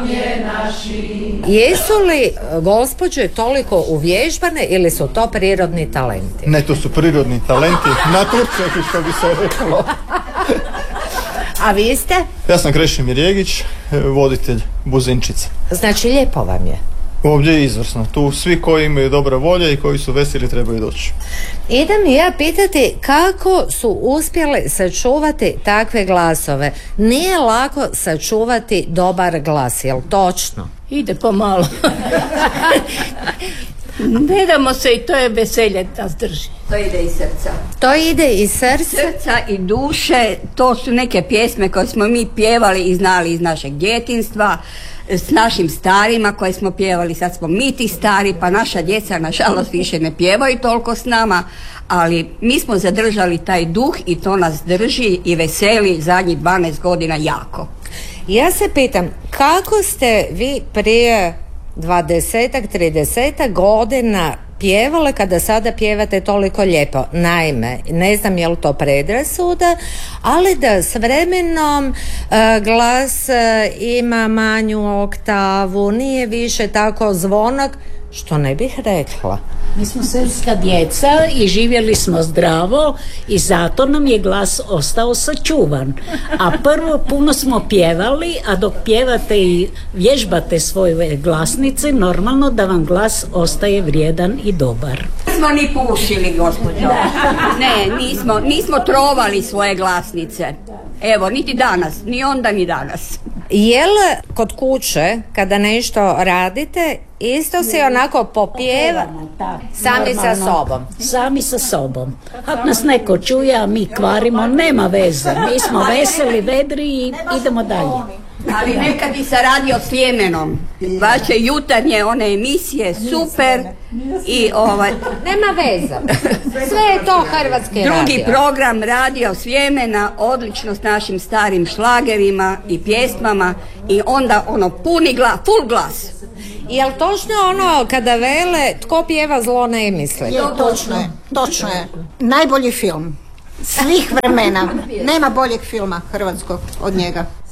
Jesu li gospođe toliko uvježbane ili su to prirodni talenti? Ne, to su prirodni talenti, naturčeki što bi se reklo. A vi ste? Ja sam Krešimir Jegić, voditelj Buzinčice. Znači lijepo vam je. Ovdje je izvrsno, tu svi koji imaju dobra volja i koji su veseli trebaju doći. Idem ja pitati kako su uspjeli sačuvati takve glasove. Nije lako sačuvati dobar glas, jel točno? Ide pomalo. Ne damo se i to je veselje da drži. To ide iz srca. To ide iz Srca i duše, to su neke pjesme koje smo mi pjevali i znali iz našeg djetinjstva, s našim starima koje smo pjevali, sad smo mi ti stari, pa naša djeca nažalost više ne pjevaju toliko s nama, ali mi smo zadržali taj duh i to nas drži i veseli zadnjih 12 godina jako. Ja se pitam, kako ste vi prije 20-ak, 30-ak godina pjevale kada sada pjevate toliko lijepo? Naime, ne znam je li to predrasuda, ali da s vremenom glas ima manju oktavu, nije više tako zvonak, što ne bih rekla. Mi smo selska djeca i živjeli smo zdravo i zato nam je glas ostao sačuvan. A prvo puno smo pjevali, a dok pjevate i vježbate svoje glasnice, normalno da vam glas ostaje vrijedan i dobar. Nismo ni pušili, gospođo. Ne, nismo trovali svoje glasnice. Evo, niti danas, ni onda ni danas. Jel kod kuće, kada nešto radite, isto se onako popjeva sami sa sobom? Sami sa sobom. Ako nas neko čuje, a mi kvarimo, nema veze. Mi smo veseli, vedri i idemo dalje. Ali nekad i sa Radio Sljemenom. Vaše jutarnje one emisije, super. I nema veze. Sve je to hrvatski radio. Drugi program Radio Sljemena, odlično s našim starim šlagerima i pjesmama. I onda puni glas, full glas. Jel točno kada vele tko pjeva zlo ne misli? Je, točno je. Najbolji film svih vremena. Nema boljeg filma hrvatskog od njega.